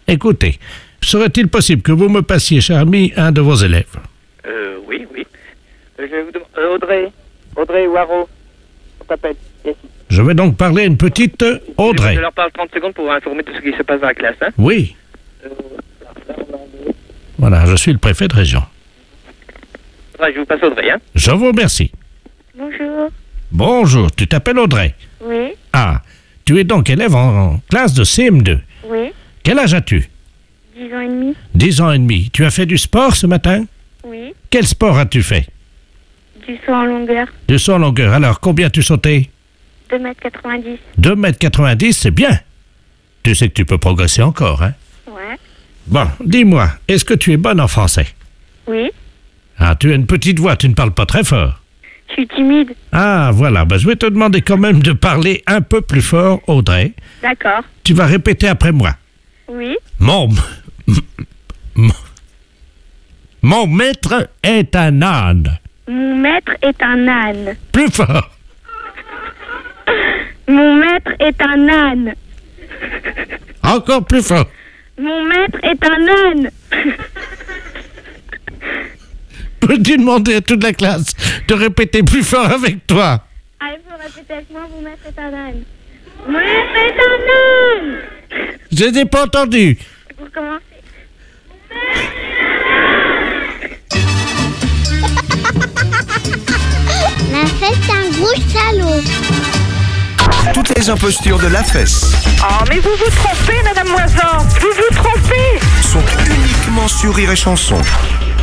Écoutez, serait-il possible que vous me passiez, cher ami, un de vos élèves? Oui. Je vais vous demander... Audrey Waro, on t'appelle. Yes. Je vais donc parler à une petite Audrey. Je leur parle 30 secondes pour informer de ce qui se passe dans la classe. Hein. Oui. Voilà, je suis le préfet de région. Je vous passe Audrey. Hein. Je vous remercie. Bonjour. Bonjour, tu t'appelles Audrey? Oui. Ah, tu es donc élève en classe de CM2. Oui. Quel âge as-tu? 10 ans et demi. 10 ans et demi. Tu as fait du sport ce matin? Oui. Quel sport as-tu fait? Du saut en longueur. Du saut en longueur. Alors, combien as-tu sauté? 2,90 m. 2,90 m, c'est bien. Tu sais que tu peux progresser encore, hein? Ouais. Bon, dis-moi, est-ce que tu es bonne en français? Oui. Ah, tu as une petite voix, tu ne parles pas très fort. Je suis timide. Ah, voilà, je vais te demander quand même de parler un peu plus fort, Audrey. D'accord. Tu vas répéter après moi. Oui. Mon maître est un âne. Mon maître est un âne. Plus fort. Mon maître est un âne. Encore plus fort. Mon maître est un âne. Peux-tu demander à toute la classe de répéter plus fort avec toi? Ah, il faut répéter avec moi, mon maître est un âne. Mon maître est un âne. Je n'ai pas entendu. Pour commencer. La fesse, c'est un gros salaud. Toutes les impostures de la fesse Oh, mais vous vous trompez, Madame Moisan. Vous vous trompez. sont uniquement sur Rire et Chanson.